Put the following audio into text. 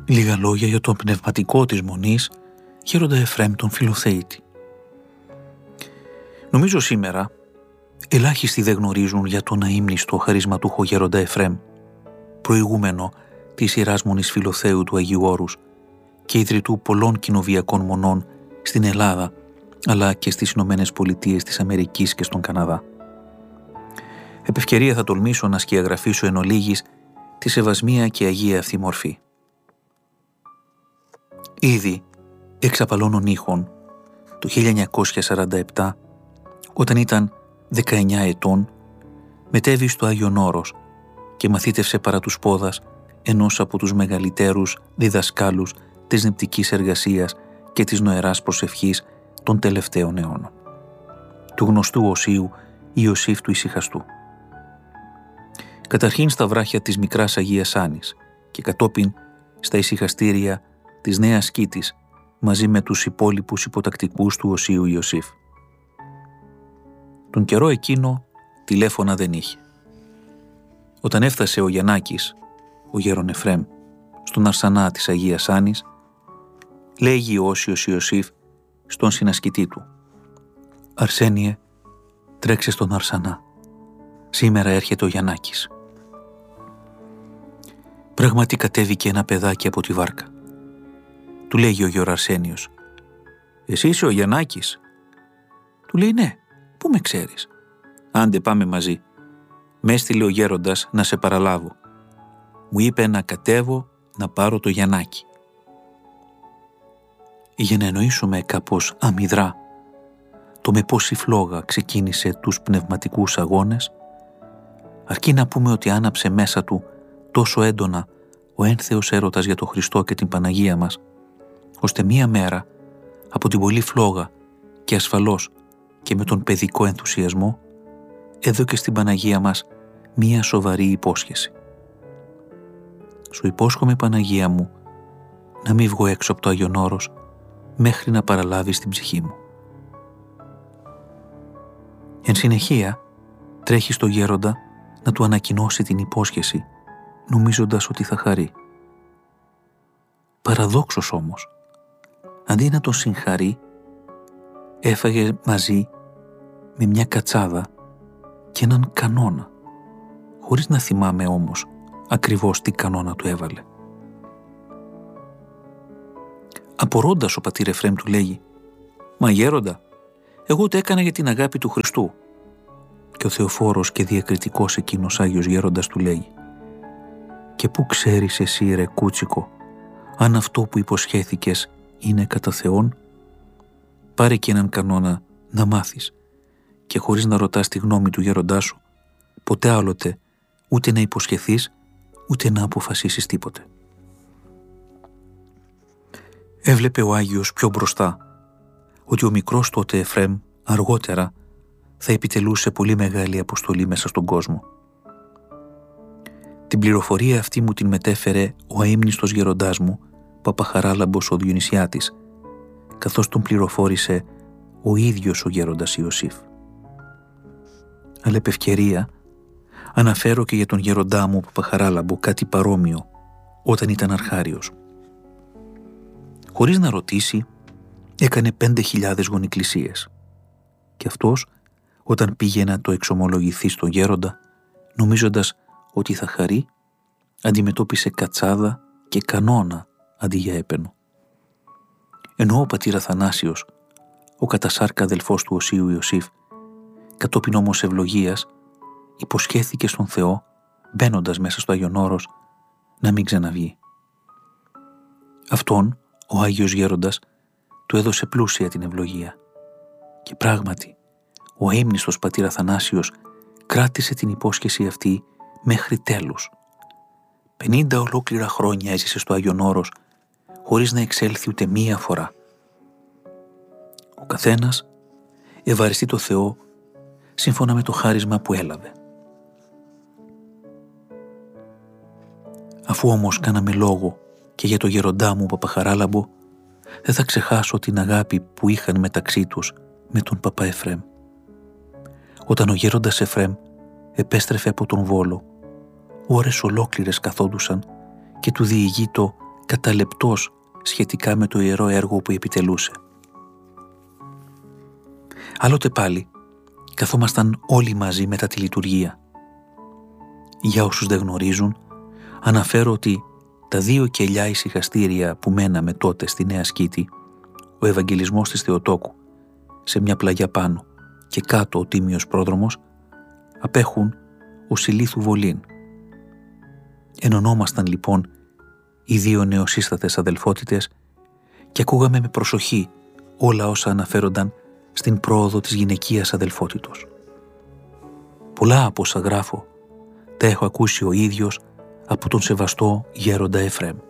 Λίγα λόγια για τον πνευματικό της μονής γέροντα Εφραίμ τον Φιλοθέητη. Νομίζω σήμερα ελάχιστοι δεν γνωρίζουν για τον αείμνηστο χαρισματούχο γέροντα Εφραίμ, προηγούμενο της Ιεράς Μονής Φιλοθέου του Αγίου Όρους και ιδρυτού πολλών κοινοβιακών μονών στην Ελλάδα, αλλά και στις Ηνωμένες Πολιτείες της Αμερικής και στον Καναδά. Επ' ευκαιρία θα τολμήσω να σκιαγραφίσω εν ολίγης τη σεβασμία και αγία αυτή μορφή. Ήδη εξ απαλώνων ήχων το 1947, όταν ήταν 19 ετών, μετέβη στο Άγιον Όρος και μαθήτευσε παρά τους πόδας ενός από τους μεγαλύτερους διδασκάλους της νηπτικής εργασίας και της νοεράς προσευχής των τελευταίων αιώνων, του γνωστού οσίου Ιωσήφ του Ησυχαστού. Καταρχήν στα βράχια της Μικράς Αγίας Άνης και κατόπιν στα ησυχαστήρια της Νέας Κήτης μαζί με τους υπόλοιπους υποτακτικούς του οσίου Ιωσήφ. Τον καιρό εκείνο τηλέφωνα δεν είχε. Όταν έφτασε ο Γιαννάκης, ο γέρον Εφραίμ, στον Αρσανά της Αγίας Άνης, λέγει ο Όσιος Ιωσήφ στον συνασκητή του: «Αρσένιε, τρέξε στον Αρσανά. Σήμερα έρχεται ο Γιαννάκης». Πράγματι κατέβηκε ένα παιδάκι από τη βάρκα. Του λέγει ο γιο Αρσένιος: «Εσύ είσαι ο Γιαννάκης?» Του λέει: «Ναι, πού με ξέρεις?» «Άντε πάμε μαζί. Με έστειλε ο γέροντας να σε παραλάβω. Μου είπε να κατέβω να πάρω το Γιαννάκη». Για να εννοήσουμε κάπως αμυδρά το με πόση φλόγα ξεκίνησε τους πνευματικούς αγώνες, αρκεί να πούμε ότι άναψε μέσα του τόσο έντονα ο ένθεος έρωτας για τον Χριστό και την Παναγία μας, ώστε μία μέρα από την πολλή φλόγα και ασφαλώς και με τον παιδικό ενθουσιασμό έδωκε στην Παναγία μας μία σοβαρή υπόσχεση. «Σου υπόσχομαι, Παναγία μου, να μην βγω έξω από το Άγιον Όρος μέχρι να παραλάβεις την ψυχή μου». Εν συνεχεία τρέχει στο γέροντα να του ανακοινώσει την υπόσχεση, νομίζοντας ότι θα χαρεί. Παραδόξως όμως, αντί να τον συγχαρεί, έφαγε μαζί με μια κατσάδα και έναν κανόνα, χωρίς να θυμάμαι όμως ακριβώς τι κανόνα του έβαλε. Απορώντας ο πατήρ Εφραίμ του λέγει: «Μα γέροντα, εγώ το έκανα για την αγάπη του Χριστού». Και ο θεοφόρος και διακριτικός εκείνος Άγιος γέροντας του λέει: «Και πού ξέρεις εσύ, ρε κούτσικο, αν αυτό που υποσχέθηκες είναι κατά Θεόν? Πάρε και έναν κανόνα να μάθεις και χωρίς να ρωτάς τη γνώμη του γέροντά σου, ποτέ άλλοτε ούτε να υποσχεθείς ούτε να αποφασίσεις τίποτε». Έβλεπε ο Άγιος πιο μπροστά ότι ο μικρός τότε Εφραίμ αργότερα θα επιτελούσε πολύ μεγάλη αποστολή μέσα στον κόσμο. Την πληροφορία αυτή μου την μετέφερε ο αείμνηστος γεροντάς μου, Παπαχαράλαμπος ο Διονυσιάτης, καθώς τον πληροφόρησε ο ίδιος ο γέροντας Ιωσήφ. Αλλά επ' ευκαιρία αναφέρω και για τον γεροντά μου Παπαχαράλαμπο κάτι παρόμοιο όταν ήταν αρχάριος. Χωρίς να ρωτήσει, έκανε 5.000 γονικλησίες. Και αυτός, όταν πήγε να το εξομολογηθεί στον γέροντα, νομίζοντας ότι θα χαρεί, αντιμετώπισε κατσάδα και κανόνα αντί για έπαινο. Ενώ ο πατήρ Αθανάσιος, ο κατασάρκα αδελφός του οσίου Ιωσήφ, κατόπιν όμως ευλογίας, υποσχέθηκε στον Θεό, μπαίνοντας μέσα στο Άγιον Όρος, να μην ξαναβγεί. Αυτόν, ο Άγιος Γέροντας, του έδωσε πλούσια την ευλογία. Και πράγματι, ο αείμνηστος πατήρ Αθανάσιος κράτησε την υπόσχεση αυτή μέχρι τέλους. 50 ολόκληρα χρόνια έζησε στο Άγιον Όρος, χωρίς να εξέλθει ούτε μία φορά. Ο καθένας ευαριστεί το Θεό σύμφωνα με το χάρισμα που έλαβε. Αφού όμως κάναμε λόγο και για το γεροντά μου Παπαχαράλαμπο, δεν θα ξεχάσω την αγάπη που είχαν μεταξύ τους με τον Παπά Εφραίμ. Όταν ο γέροντας Εφραίμ επέστρεφε από τον Βόλο, ώρες ολόκληρες καθόντουσαν και του διηγείτο καταλεπτός σχετικά με το ιερό έργο που επιτελούσε. Άλλοτε πάλι καθόμασταν όλοι μαζί μετά τη λειτουργία. Για όσους δεν γνωρίζουν, αναφέρω ότι τα 2 κελιά ησυχαστήρια που μέναμε τότε στη Νέα Σκήτη, ο Ευαγγελισμός της Θεοτόκου, σε μια πλαγιά πάνω και κάτω ο Τίμιος Πρόδρομος, απέχουν ως ηλίθου βολήν. Ενωνόμασταν λοιπόν οι 2 νεοσύστατες αδελφότητες και ακούγαμε με προσοχή όλα όσα αναφέρονταν στην πρόοδο της γυναικείας αδελφότητος. Πολλά από όσα γράφω τα έχω ακούσει ο ίδιος από τον σεβαστό γέροντα Εφραίμ.